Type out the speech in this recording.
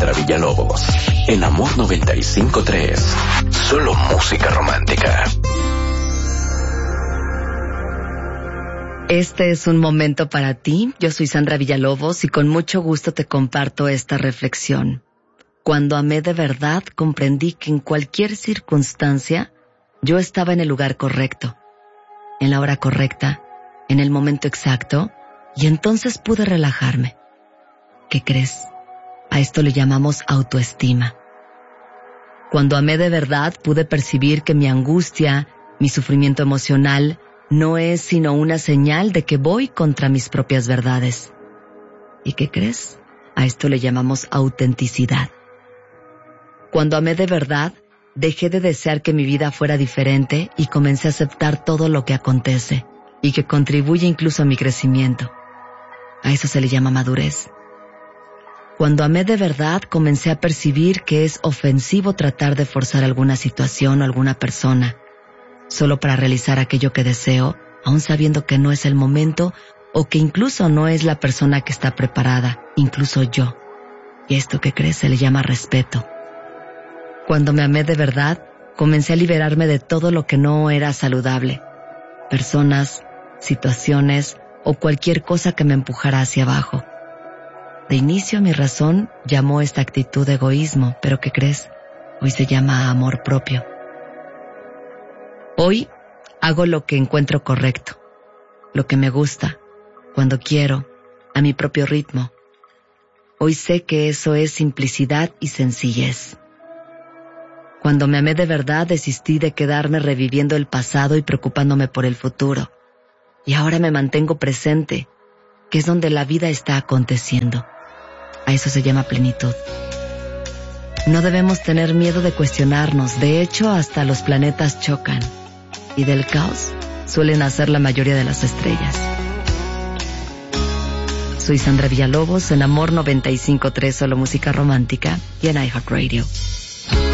Sandra Villalobos. En Amor 95.3. Solo música romántica. Este es un momento para ti. Yo soy Sandra Villalobos y con mucho gusto te comparto esta reflexión. Cuando amé de verdad, comprendí que en cualquier circunstancia yo estaba en el lugar correcto, en la hora correcta, en el momento exacto, y entonces pude relajarme. ¿Qué crees? A esto le llamamos autoestima. Cuando amé de verdad, pude percibir que mi angustia, mi sufrimiento emocional, no es sino una señal de que voy contra mis propias verdades. ¿Y qué crees? A esto le llamamos autenticidad. Cuando amé de verdad, dejé de desear que mi vida fuera diferente y comencé a aceptar todo lo que acontece y que contribuye incluso a mi crecimiento. A eso se le llama madurez. Cuando amé de verdad, comencé a percibir que es ofensivo tratar de forzar alguna situación o alguna persona, solo para realizar aquello que deseo, aun sabiendo que no es el momento o que incluso no es la persona que está preparada, incluso yo. Y esto que crees se le llama respeto. Cuando me amé de verdad, comencé a liberarme de todo lo que no era saludable. Personas, situaciones o cualquier cosa que me empujara hacia abajo. De inicio mi razón llamó esta actitud de egoísmo, pero ¿qué crees? Hoy se llama amor propio. Hoy hago lo que encuentro correcto, lo que me gusta, cuando quiero, a mi propio ritmo. Hoy sé que eso es simplicidad y sencillez. Cuando me amé de verdad, desistí de quedarme reviviendo el pasado y preocupándome por el futuro. Y ahora me mantengo presente, que es donde la vida está aconteciendo. A eso se llama plenitud. No debemos tener miedo de cuestionarnos. De hecho, hasta los planetas chocan. Y del caos suelen nacer la mayoría de las estrellas. Soy Sandra Villalobos en Amor 95.3, solo música romántica, y en iHeartRadio.